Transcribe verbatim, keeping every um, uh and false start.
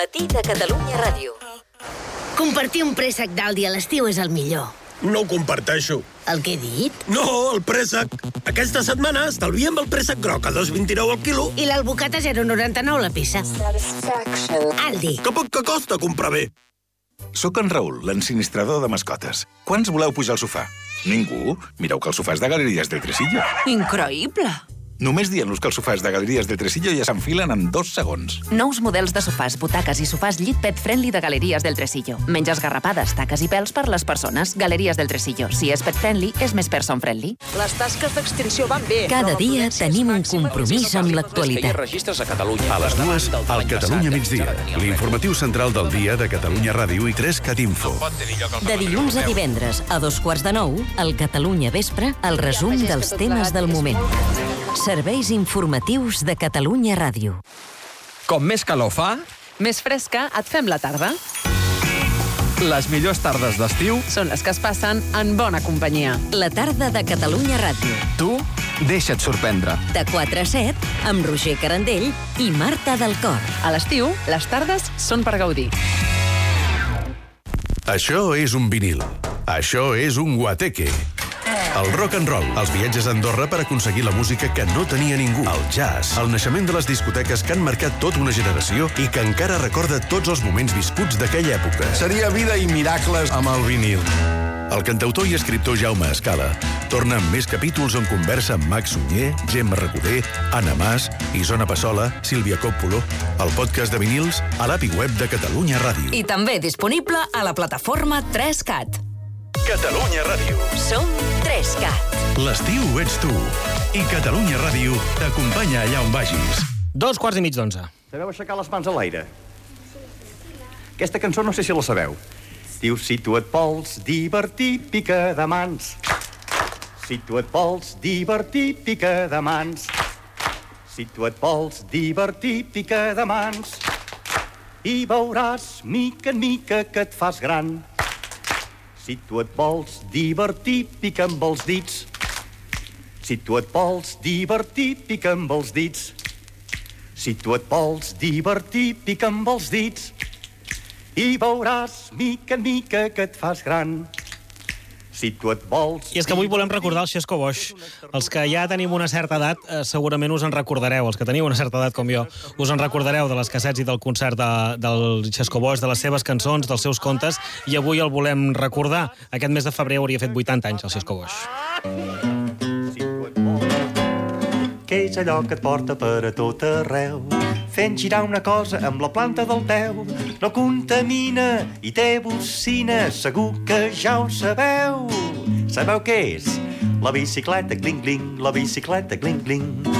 Matí de Catalunya Ràdio. Compartir un préssec d'Aldi a l'estiu és el millor. No ho comparteixo. El que he dit? No, el préssec. Aquesta setmana estalviem el préssec groc a dos coma vint-i-nou al quilo. I l'albocat a zero coma noranta-nou la peça. Aldi. Que poc que costa comprar bé. Soc en Raül, l'ensinistrador de mascotes. Quants voleu pujar al sofà? Ningú? Mireu que el sofà és de Galeries del Tresillo. Increïble! Només dient-los que els sofàs de Galeries del Tresillo ja s'enfilen en dos segons. Nous models de sofàs, butaques i sofàs llit pet friendly de Galeries del Tresillo. Menys esgarrapades, taques i pèls per les persones. Galeries del Tresillo. Si és pet friendly, és més person friendly. Les tasques d'extinció van bé. Cada dia tenim un compromís amb l'actualitat. A les dues, al Catalunya migdia. L'informatiu central del dia de Catalunya Ràdio i tres Cat Info. De dilluns a divendres, a dos quarts de nou, al Catalunya Vespre, el resum dels temes del moment. Serveis informatius de Catalunya Ràdio. Com més calor fa, Més fresca et fem la tarda. les millors tardes d'estiu, Són les que es passen en bona companyia. La tarda de Catalunya Ràdio. tu deixa't sorprendre. De quatre a set, amb Roger Carandell i Marta del Cor. A l'estiu, les tardes són per gaudir. Això és un vinil. Això és un guateque. El rock and roll, els viatges a Andorra per aconseguir la música que no tenia ningú. El jazz, el naixement de les discoteques que han marcat tota una generació i que encara recorda tots els moments viscuts d'aquella època. Seria vida i miracles amb el vinil. El cantautor i escriptor Jaume Escala torna amb més capítols on conversa amb Max Sunyer, Gemma Recoder, Anna Mas, Isona Passola, Sílvia Coppola, el podcast de vinils a l'A P I web de Catalunya Ràdio. I també disponible a la plataforma tres cat. Catalunya Ràdio. Som tres cat. L'estiu ets tu. I Catalunya Ràdio t'acompanya allà on vagis. Dos quarts i mig d'onze. Sabeu aixecar les mans a l'aire? Aquesta cançó no sé si la sabeu. Diu, si tu et vols divertir, pica de mans. Si tu et vols divertir, pica de mans. Si tu et vols divertir, pica de mans. I veuràs, mica en mica, que et fas gran. Si tu et vols divertir, pica amb els dits. Si tu et vols divertir, pica amb els dits. Si tu et vols divertir, pica amb els dits. I veuràs, mica en mica, que et fas gran. Si tu et vols... I és que avui volem recordar el Xesco Boix. Els que ja tenim una certa edat eh, segurament us en recordareu. Els que teniu una certa edat com jo, us en recordareu de les cassets i del concert de, del Xesco Boix, de les seves cançons, dels seus contes, i avui el volem recordar. Aquest mes de febrer hauria fet vuitanta anys, el Xesco Boix. Si tu et vols... Què és allò que et porta per a tot arreu? Fent girar una cosa amb la planta del peu. No contamina i té bocina, segur que ja ho sabeu. Sabeu què és? La bicicleta, cling, cling, la bicicleta, cling, cling.